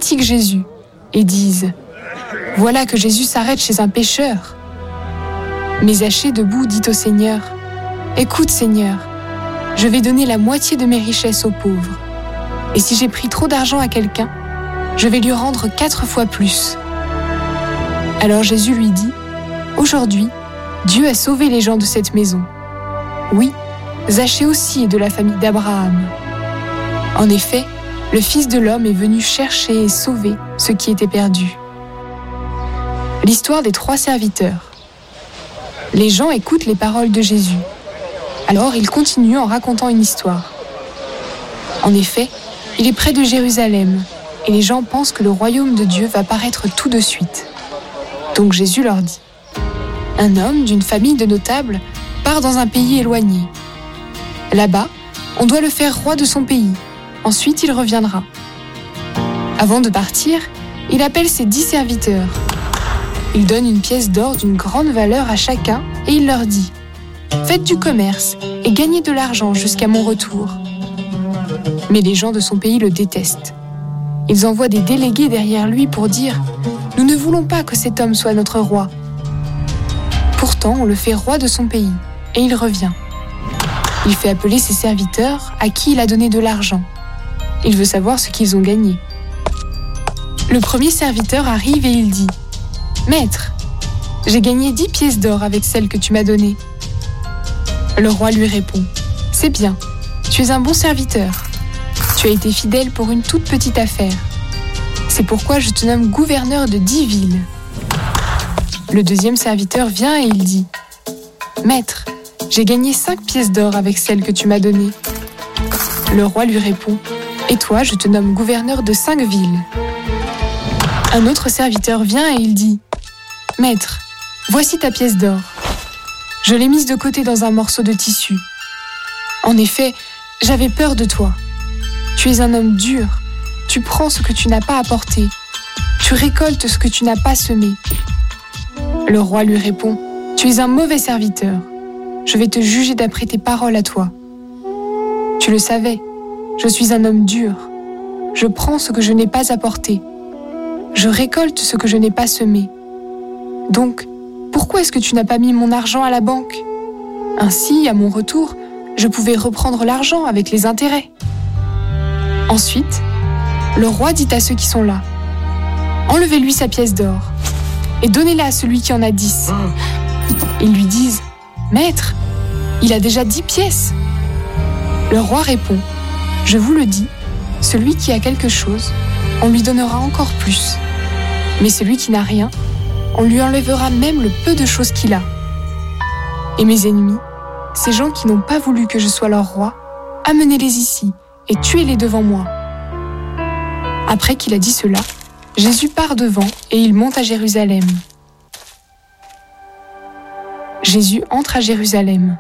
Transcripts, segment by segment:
critiquent Jésus et disent « Voilà que Jésus s'arrête chez un pécheur ». Mais Zachée debout dit au Seigneur « Écoute Seigneur, je vais donner la moitié de mes richesses aux pauvres. Et si j'ai pris trop d'argent à quelqu'un, je vais lui rendre 4 fois plus. » Alors Jésus lui dit « Aujourd'hui, Dieu a sauvé les gens de cette maison. Oui, Zachée aussi est de la famille d'Abraham. En effet, le Fils de l'homme est venu chercher et sauver ce qui était perdu. » L'histoire des 3 serviteurs. Les gens écoutent les paroles de Jésus. Alors il continue en racontant une histoire. En effet, il est près de Jérusalem et les gens pensent que le royaume de Dieu va paraître tout de suite. Donc Jésus leur dit « Un homme d'une famille de notables part dans un pays éloigné. Là-bas, on doit le faire roi de son pays. Ensuite, il reviendra. Avant de partir, il appelle ses 10 serviteurs. Il donne une pièce d'or d'une grande valeur à chacun et il leur dit « Faites du commerce et gagnez de l'argent jusqu'à mon retour. » Mais les gens de son pays le détestent. Ils envoient des délégués derrière lui pour dire « Nous ne voulons pas que cet homme soit notre roi. » Pourtant, on le fait roi de son pays et il revient. Il fait appeler ses serviteurs à qui il a donné de l'argent. Il veut savoir ce qu'ils ont gagné. Le premier serviteur arrive et il dit « Maître, j'ai gagné 10 pièces d'or avec celles que tu m'as données. » Le roi lui répond « C'est bien, tu es un bon serviteur. Tu as été fidèle pour une toute petite affaire. C'est pourquoi je te nomme gouverneur de 10 villes. » Le deuxième serviteur vient et il dit « Maître, j'ai gagné 5 pièces d'or avec celles que tu m'as données. » Le roi lui répond « Et toi, je te nomme gouverneur de 5 villes. » Un autre serviteur vient et il dit « Maître, voici ta pièce d'or. Je l'ai mise de côté dans un morceau de tissu. En effet, j'avais peur de toi. Tu es un homme dur, tu prends ce que tu n'as pas apporté, tu récoltes ce que tu n'as pas semé. » Le roi lui répond « Tu es un mauvais serviteur. Je vais te juger d'après tes paroles à toi. Tu le savais, je suis un homme dur. Je prends ce que je n'ai pas apporté. Je récolte ce que je n'ai pas semé. Donc, pourquoi est-ce que tu n'as pas mis mon argent à la banque? Ainsi, à mon retour, je pouvais reprendre l'argent avec les intérêts. » Ensuite, le roi dit à ceux qui sont là « Enlevez-lui sa pièce d'or et donnez-la à celui qui en a 10. » Ils lui disent « Maître, il a déjà 10 pièces. » Le roi répond « Je vous le dis, celui qui a quelque chose, on lui donnera encore plus. Mais celui qui n'a rien, on lui enlèvera même le peu de choses qu'il a. Et mes ennemis, ces gens qui n'ont pas voulu que je sois leur roi, amenez-les ici et tuez-les devant moi. » Après qu'il a dit cela, Jésus part devant et il monte à Jérusalem. Jésus entre à Jérusalem.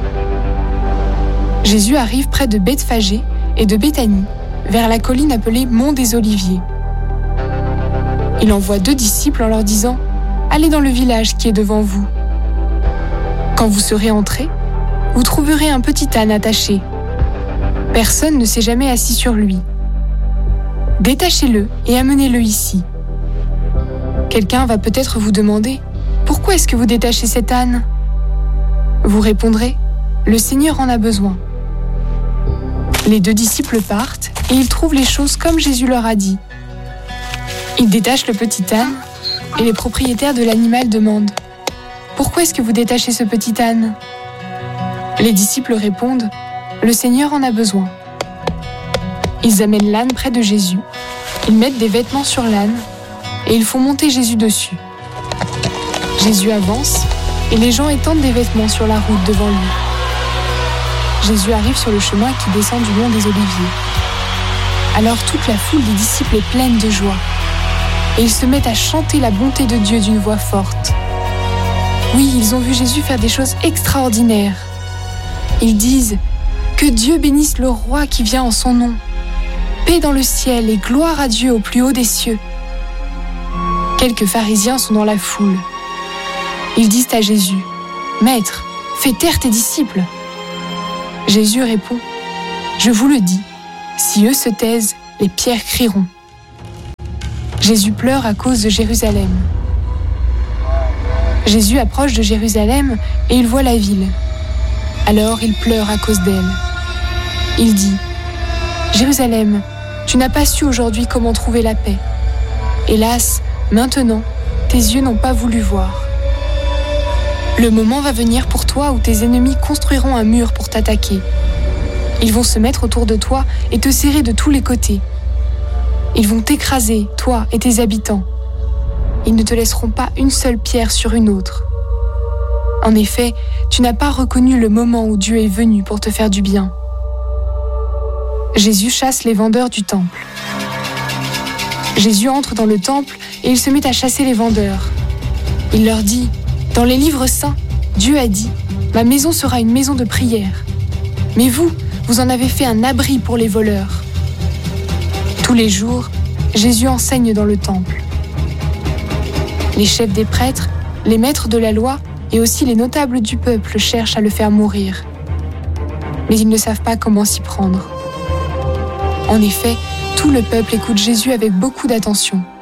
Jésus arrive près de Bethphagée et de Béthanie, vers la colline appelée Mont des Oliviers. Il envoie 2 disciples en leur disant « Allez dans le village qui est devant vous. Quand vous serez entrés, vous trouverez un petit âne attaché. Personne ne s'est jamais assis sur lui. Détachez-le et amenez-le ici. » Quelqu'un va peut-être vous demander « Pourquoi est-ce que vous détachez cet âne ?» Vous répondrez « Le Seigneur en a besoin. » Les 2 disciples partent et ils trouvent les choses comme Jésus leur a dit. Ils détachent le petit âne et les propriétaires de l'animal demandent « Pourquoi est-ce que vous détachez ce petit âne ?» Les disciples répondent « Le Seigneur en a besoin. » Ils amènent l'âne près de Jésus, ils mettent des vêtements sur l'âne et ils font monter Jésus dessus. Jésus avance et les gens étendent des vêtements sur la route devant lui. Jésus arrive sur le chemin qui descend du mont des Oliviers. Alors toute la foule des disciples est pleine de joie et ils se mettent à chanter la bonté de Dieu d'une voix forte. Oui, ils ont vu Jésus faire des choses extraordinaires. Ils disent « Que Dieu bénisse le roi qui vient en son nom. Paix dans le ciel et gloire à Dieu au plus haut des cieux. » Quelques pharisiens sont dans la foule. Ils disent à Jésus « Maître, fais taire tes disciples. » Jésus répond « Je vous le dis, si eux se taisent, les pierres crieront. » Jésus pleure à cause de Jérusalem. Jésus approche de Jérusalem et il voit la ville. Alors il pleure à cause d'elle. Il dit : Jérusalem, tu n'as pas su aujourd'hui comment trouver la paix. Hélas, maintenant, tes yeux n'ont pas voulu voir. Le moment va venir pour toi où tes ennemis construiront un mur pour t'attaquer. Ils vont se mettre autour de toi et te serrer de tous les côtés. Ils vont t'écraser, toi et tes habitants. Ils ne te laisseront pas une seule pierre sur une autre. En effet, tu n'as pas reconnu le moment où Dieu est venu pour te faire du bien. Jésus chasse les vendeurs du temple. Jésus entre dans le temple et il se met à chasser les vendeurs. Il leur dit : dans les livres saints, Dieu a dit : ma maison sera une maison de prière. Mais vous, vous en avez fait un abri pour les voleurs. Tous les jours, Jésus enseigne dans le temple. Les chefs des prêtres, les maîtres de la loi et aussi les notables du peuple cherchent à le faire mourir. Mais ils ne savent pas comment s'y prendre. En effet, tout le peuple écoute Jésus avec beaucoup d'attention.